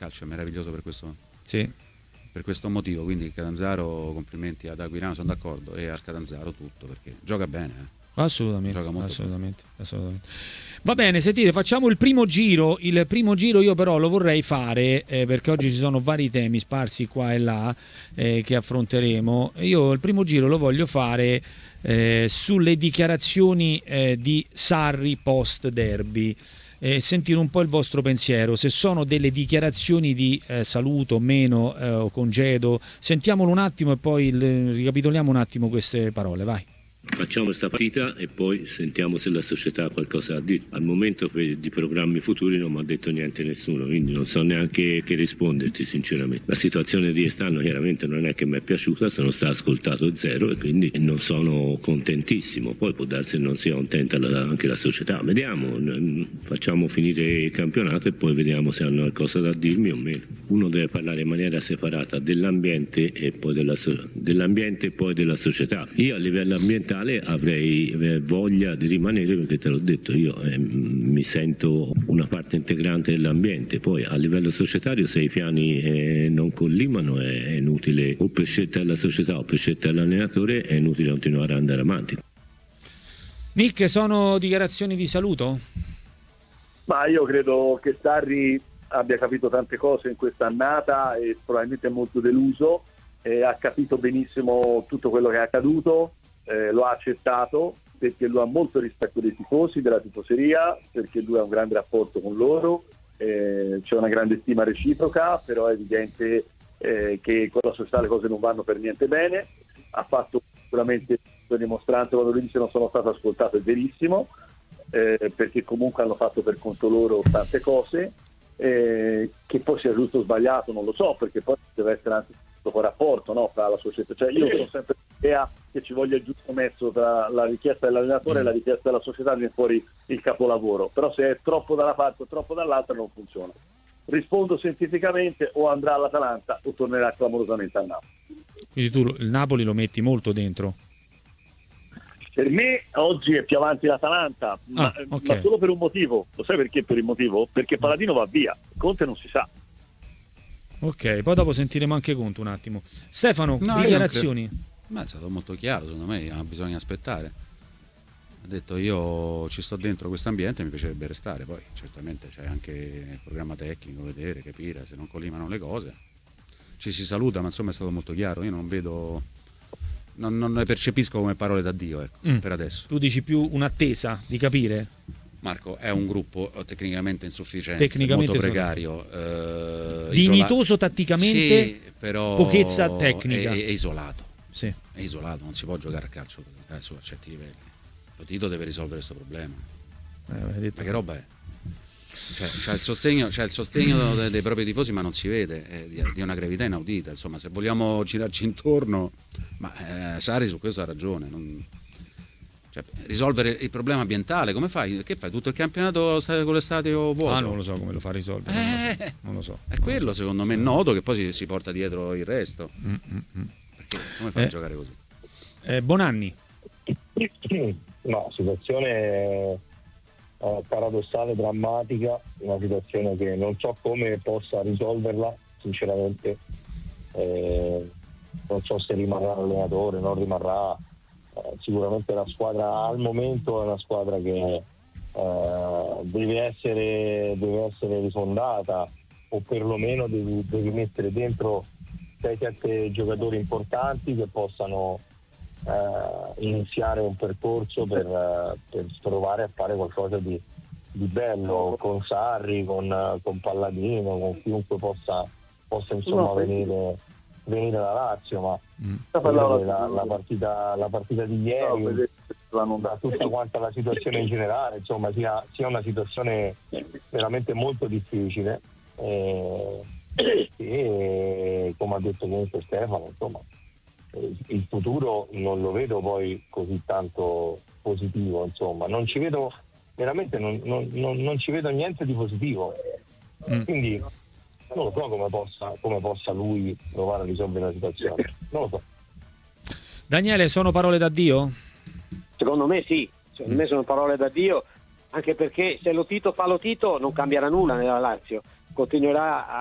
calcio è meraviglioso Sì. per questo motivo, quindi Catanzaro, complimenti ad Aquilano, sono d'accordo, e al Catanzaro tutto, perché gioca bene. Assolutamente, Gioca molto assolutamente. Va bene, sentite, facciamo il primo giro. Il primo giro io però lo vorrei fare perché oggi ci sono vari temi sparsi qua e là che affronteremo. Io il primo giro lo voglio fare sulle dichiarazioni di Sarri post derby. Sentire un po' il vostro pensiero, se sono delle dichiarazioni di saluto, meno o congedo. Sentiamolo un attimo e poi ricapitoliamo un attimo queste parole, vai. Facciamo questa partita e poi sentiamo se la società ha qualcosa da dire. Al momento di programmi futuri non mi ha detto niente nessuno, quindi non so neanche che risponderti sinceramente. La situazione di quest'anno chiaramente non è che mi è piaciuta, sono stato ascoltato zero e quindi non sono contentissimo. Poi può darsi che non sia contenta anche la società. Vediamo, facciamo finire il campionato e poi vediamo se hanno qualcosa da dirmi o meno. Uno deve parlare in maniera separata dell'ambiente e poi della società. Io a livello ambientale avrei voglia di rimanere, perché te l'ho detto, io mi sento una parte integrante dell'ambiente. Poi a livello societario, se i piani non collimano, è inutile, o per scelta della società o per scelta dell'allenatore, è inutile continuare ad andare avanti. Nick, sono dichiarazioni di saluto? Ma io credo che Sarri abbia capito tante cose in questa annata e probabilmente è molto deluso, ha capito benissimo tutto quello che è accaduto. Lo ha accettato perché lui ha molto rispetto dei tifosi, della tifoseria, perché lui ha un grande rapporto con loro, c'è una grande stima reciproca, però è evidente che con la società le cose non vanno per niente bene. Ha fatto sicuramente la dimostranza quando lui dice non sono stato ascoltato, è verissimo, perché comunque hanno fatto per conto loro tante cose, che poi sia giusto o sbagliato non lo so, perché poi deve essere anche un rapporto, no, tra la società. Cioè io sono sempre l'idea che ci voglia il giusto mezzo tra la richiesta dell'allenatore e la richiesta della società, viene fuori il capolavoro, però se è troppo da una parte o troppo dall'altra non funziona. Rispondo scientificamente: o andrà all'Atalanta o tornerà clamorosamente al Napoli. Quindi tu il Napoli lo metti molto dentro? Per me oggi è più avanti l'Atalanta, ma solo per un motivo. Lo sai perché? Per il motivo? Perché Paladino va via, Conte non si sa. Ok, poi dopo sentiremo anche Conte un attimo. Stefano, dichiarazioni? Ma è stato molto chiaro, secondo me, bisogna aspettare. Ha detto: io ci sto dentro questo ambiente, mi piacerebbe restare. Poi certamente c'è anche il programma tecnico, vedere, capire se non collimano le cose. Ci si saluta, ma insomma è stato molto chiaro. Io non vedo, non ne percepisco come parole d'addio, ecco, per adesso. Tu dici più un'attesa di capire? Marco, è un gruppo tecnicamente insufficiente, molto precario, dignitoso tatticamente, sì, però pochezza tecnica, è isolato. Sì. È isolato, non si può giocare a calcio su certi livelli. Lo Tito deve risolvere questo problema. Ma che roba è? Cioè, c'è il sostegno dei propri tifosi, ma non si vede, è di una gravità inaudita. Insomma, se vogliamo girarci intorno, ma Sarri su questo ha ragione. Cioè, risolvere il problema ambientale, come fai? Che fai? Tutto il campionato con l'estate o vuoto? Non lo so come lo fa a risolvere. Non lo so. È quello, secondo me, nodo, che poi si porta dietro il resto. Perché come fai a giocare così? Bonanni. No, situazione paradossale, drammatica, una situazione che non so come possa risolverla, sinceramente. Non so se rimarrà l'allenatore, non rimarrà. Sicuramente la squadra al momento è una squadra che deve essere rifondata, o perlomeno devi mettere dentro 6-7 giocatori importanti che possano iniziare un percorso per provare a fare qualcosa di bello con Sarri, con Palladino, con chiunque possa insomma venire da Lazio, ma la partita di ieri, da tutta quanta la situazione in generale, insomma sia una situazione veramente molto difficile, e come ha detto comunque Stefano, insomma il futuro non lo vedo poi così tanto positivo, insomma non ci vedo veramente, non ci vedo niente di positivo, quindi non lo so come possa lui provare a risolvere la situazione, non lo so. Daniele, sono parole d'addio? Secondo me sì, secondo me sono parole d'addio, anche perché se lo Tito fa lo Tito non cambierà nulla nella Lazio, continuerà